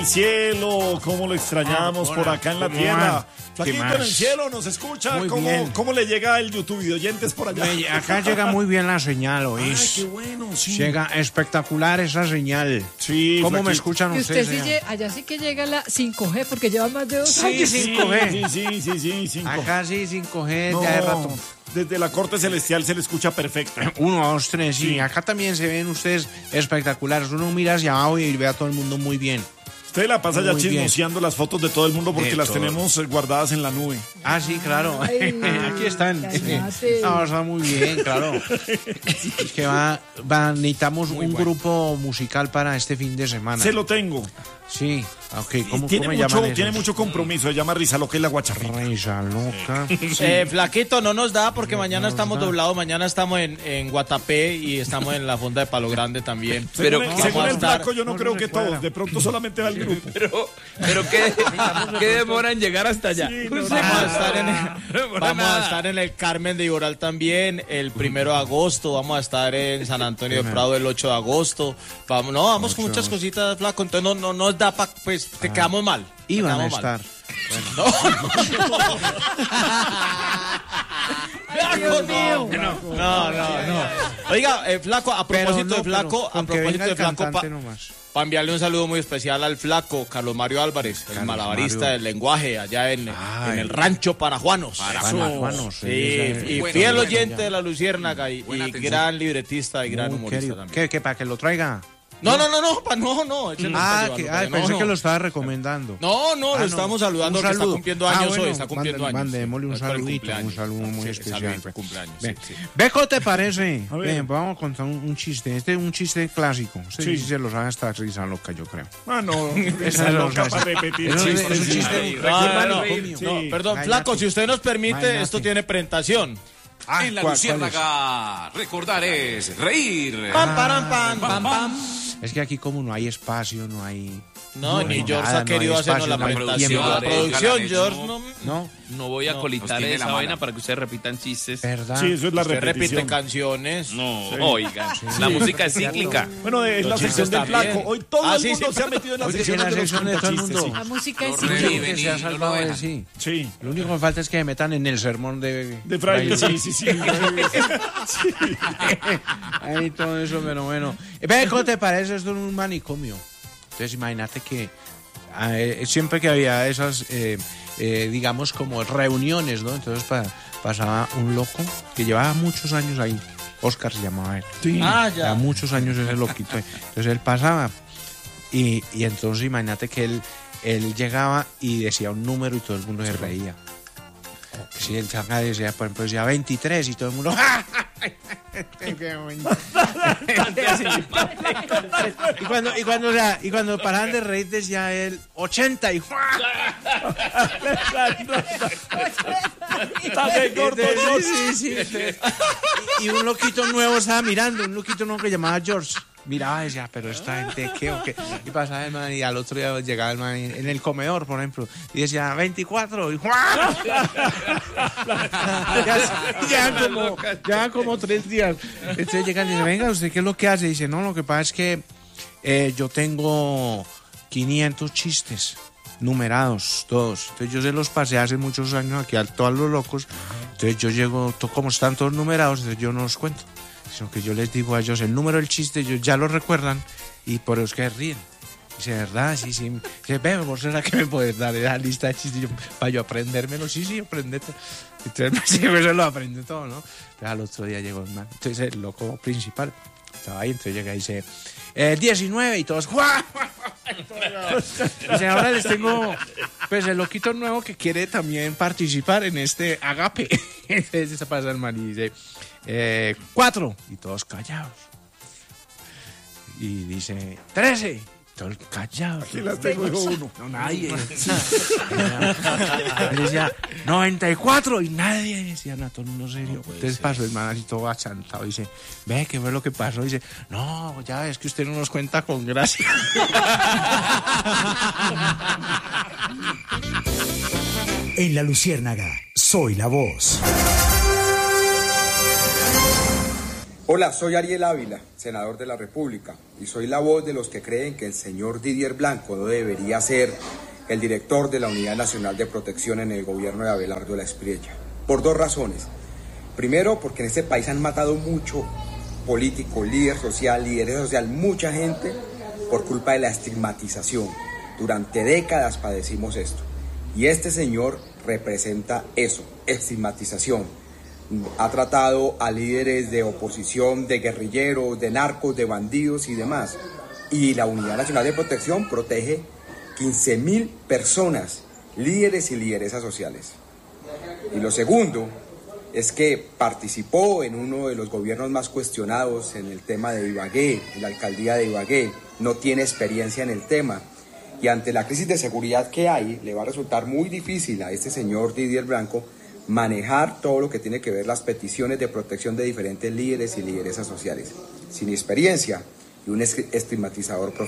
mi cielo, cómo lo extrañamos por acá en la tierra. Flaquito en el cielo, nos escucha. ¿Cómo le llega el YouTube y de oyentes por allá? Acá llega muy bien la señal, ¿oís? Ay, qué bueno, sí. Llega espectacular esa señal. Sí, ¿Cómo me Flaquito. escuchan Y ustedes? usted sí, allá sí que llega la 5G porque lleva más de 2 Sí, años. 5G. Sí, 5. Acá sí, 5G, No, ya de rato. desde la corte celestial se le escucha perfecto. 1, 2, 3, sí. Acá también se ven ustedes espectaculares. Uno mira hacia abajo y ve a todo el mundo muy bien. Usted la pasa ya Muy bien. chismoseando las fotos de todo el mundo porque De las todo. tenemos guardadas en la nube. Ah, sí, claro. Ay, Aquí están. cállate. No, está muy bien, claro. Es que necesitamos un grupo musical para este fin de semana. Se lo tengo. Sí, ok. ¿Cómo Tiene llaman esos? tiene mucho compromiso. Se llama Risa Loca y la Guacharrita. Risa loca. Flaquito, no nos da porque mañana estamos doblados, mañana estamos en Guatapé y estamos en la fonda de Palo Grande también. Pero vamos según a el estar- flaco, yo no creo que todos. De pronto solamente va el grupo. Pero ¿qué demora en llegar hasta allá? Sí, Vamos a estar en el Carmen de Iboral también el 1 de agosto, vamos a estar en San Antonio de Prado el 8 de agosto. Vamos con muchas cositas, flaco, entonces no nos da pues te quedamos mal. Iban a Te quedamos mal. estar. Ay, Dios mío. No. Oiga, flaco, a propósito de flaco, con que venga el flaco, cantante nomás. para enviarle un saludo muy especial al flaco Carlos Mario Álvarez, el malabarista Mario. del lenguaje allá en el rancho Parajuanos. Parajuanos, Sí, sí, y Bueno, fiel bueno, oyente de la Luciérnaga y Buena atención. gran libretista y gran Muy humorista querido. también. ¿Qué, para que lo traiga? No, ese no está llevando, Pensé no. que lo estaba recomendando. No, Ah, lo estamos saludando Un porque está saludo. cumpliendo años bueno, hoy, está cumpliendo años. Mandémosle un Es por el saludito, cumpleaños. un saludo muy Sí, especial. saludito, cumpleaños, Ve, sí. Ve, ¿cómo te parece? A ver. Ven, vamos a contar un chiste. Este es un chiste clásico. Sí, se lo sabe hasta Risa Loca, yo creo. Ah, no. Esa Risa no, Loca esa- para repetir Eso es chistes. un chiste. Ay, No, perdón, Imagínate. flaco, si usted nos permite, Imagínate. esto tiene presentación. Ah, En la ¿cuál Luciérnaga, recordar es reír. Pam, param, pam, pam, pam. es que aquí como no hay espacio, no hay... No, ni hay George nada, ha querido hay hacernos la espacio, no hay presentación. tiempo. La producción, Galanes, George, no. no. No, No voy a colitar tiene esa la vaina mala. para que ustedes repitan chistes. ¿verdad? Sí, eso es la Usted repite repetición. canciones. No, oiga, la música es cíclica. Bueno, es la Los sección chistes del flaco. también. Hoy todo Ah, el sí, mundo sí. se ha metido en la Oye, sección en la de los sección de todo el cuentachistes, mundo. La música es Lo cíclica. reviven. Que se ha no lo salvado de dejan. sí. Sí. Lo único que falta es que me metan en el sermón de Fraile, sí. Ahí todo eso, pero bueno. Ve, ¿cómo te parece esto en un manicomio? Entonces imagínate que siempre que había esas, digamos, como reuniones, ¿no? Entonces pasaba un loco que llevaba muchos años ahí. Oscar se llamaba él. Ah, Ya ya. muchos años ese loquito. Entonces él pasaba y entonces imagínate que él llegaba y decía un número y todo el mundo se reía. Si el changa decía, por ejemplo, decía 23 y todo el mundo... y cuando paraban de reír decía él 80 y... Sí. Y un loquito nuevo estaba mirando, un loquito nuevo que llamaba George. Miraba y decía, pero esta gente, ¿qué o qué? Y pasaba el man y al otro día llegaba el man en el comedor, por ejemplo, y decía 24 y ya como 3 días. Entonces llegan y dicen, venga, ¿usted qué es lo que hace? Y dice, no, lo que pasa es que yo tengo 500 chistes numerados, todos. Entonces yo se los pasé hace muchos años aquí a todos los locos. Entonces yo llego, como están todos numerados, entonces yo no los cuento. Sino que yo les digo a ellos el número del chiste, ellos ya lo recuerdan y por eso es que ríen. Dice, ¿verdad? Sí. Dice, ve, ¿vos será que me puedes dar esa lista de chistes para yo aprendérmelo? Sí, aprendete. Entonces siempre se lo aprende todo, ¿no? Pero al otro día llegó el man. Entonces el loco principal estaba ahí, entonces llega y dice, 19 y todos, ¡guau! Dice, ahora les tengo, pues, el loquito nuevo que quiere también participar en este agape. Entonces se pasa el man y dice, 4 y todos callados. Y dice, 13. Todos callados. Aquí las tengo, dijo uno. No, nadie. Él decía 94 y nadie decía nada, todo el mundo serio. Entonces pasó el man así todo achantado y dice, ve, ¿qué fue lo que pasó? Y dice, no, ya es que usted no nos cuenta con gracia. En la Luciérnaga, soy la voz. Hola, soy Ariel Ávila, senador de la República, y soy la voz de los que creen que el señor Didier Blanco no debería ser el director de la Unidad Nacional de Protección en el gobierno de Abelardo La Espriella. Por 2 razones. Primero, porque en este país han matado mucho político, líder social, mucha gente por culpa de la estigmatización. Durante décadas padecimos esto. Y este señor representa eso, estigmatización. Ha tratado a líderes de oposición, de guerrilleros, de narcos, de bandidos y demás. Y la Unidad Nacional de Protección protege 15.000 personas, líderes y lideresas sociales. Y lo segundo es que participó en uno de los gobiernos más cuestionados en el tema de Ibagué, en la alcaldía de Ibagué, no tiene experiencia en el tema. Y ante la crisis de seguridad que hay, le va a resultar muy difícil a este señor Didier Blanco manejar todo lo que tiene que ver las peticiones de protección de diferentes líderes y lideresas sociales, sin experiencia y un estigmatizador profesional.